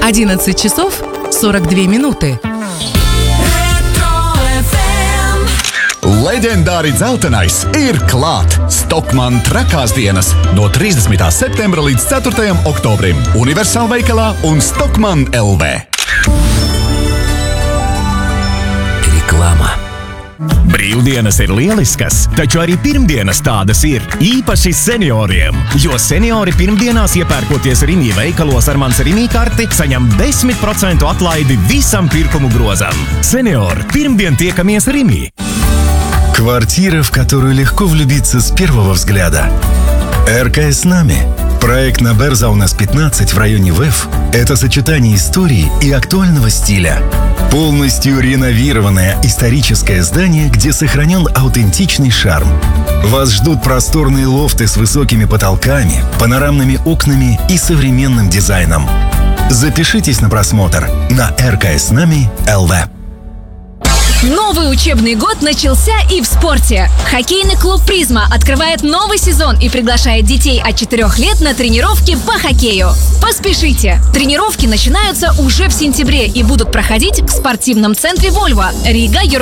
11 часов 42 minūtes. Leģendāri dzeltenais ir klāt! Stockmann trakās dienas no 30. septembra līdz 4. oktobrim Universāl veikalā un Stockmann LV. Reklāma. Brīvdienas ir lieliskas, taču arī pirmdienas tādas ir, īpaši senioriem. Jo seniori pirmdienās iepērkoties Rimi veikalos ar mans Rimi karti, saņem 10% atlaidi visam pirkumu grozam. Seniori, pirmdien tiekamies Rimi. Квартира, в которую легко влюбиться с первого взгляда. РКС «Нами». Проект на Берзаунас 15 в районе ВЭФ – это сочетание истории и актуального стиля. Полностью реновированное историческое здание, где сохранен аутентичный шарм. Вас ждут просторные лофты с высокими потолками, панорамными окнами и современным дизайном. Запишитесь на просмотр на РКС «Нами» ЛВ. Новый учебный год начался и в спорте. Хоккейный клуб «Призма» открывает новый сезон и приглашает детей от 4 лет на тренировки по хоккею. Поспешите! Тренировки начинаются уже в сентябре и будут проходить в спортивном центре «Вольво», Рига,